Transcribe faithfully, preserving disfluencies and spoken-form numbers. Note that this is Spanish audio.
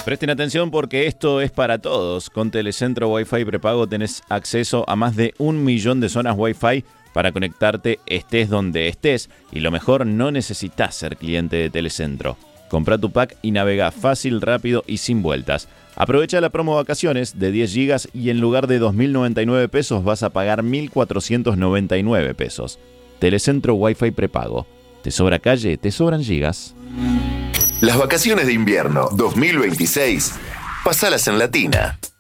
Presten atención porque esto es para todos. Con Telecentro Wi-Fi prepago tenés acceso a más de un millón de zonas Wi-Fi para conectarte estés donde estés. Y lo mejor, no necesitas ser cliente de Telecentro. Comprá tu pack y navega fácil, rápido y sin vueltas. Aprovecha la promo vacaciones de diez gigas y en lugar de dos mil noventa y nueve pesos vas a pagar mil cuatrocientos noventa y nueve pesos. Telecentro Wi-Fi prepago. ¿Te sobra calle? ¿Te sobran gigas? Las vacaciones de invierno dos mil veintiséis, pasalas en Latina.